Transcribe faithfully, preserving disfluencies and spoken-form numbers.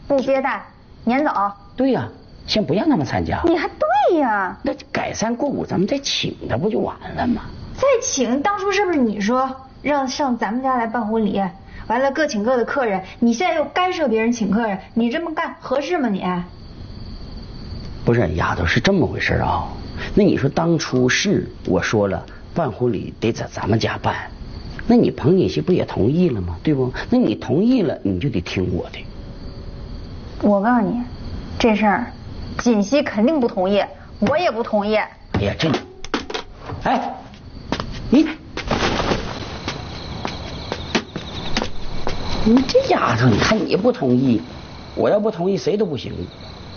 不接待，撵走。 对呀、啊，先不让他们参加。 你还对呀？ 那改善过午，咱们再请他不就完了吗？ 再请，当初是不是你说让上咱们家来办婚礼？完了各请各的客人，你现在又干涉别人请客人，你这么干合适吗你？ 不是丫头，是这么回事啊。那你说当初是我说了办婚礼得在咱们家办，那你彭锦熙不也同意了吗？对不？那你同意了，你就得听我的。 我告诉你，这事儿锦熙肯定不同意，我也不同意。 哎呀，这，哎，你。你这丫头，你看你不同意，我要不同意谁都不行。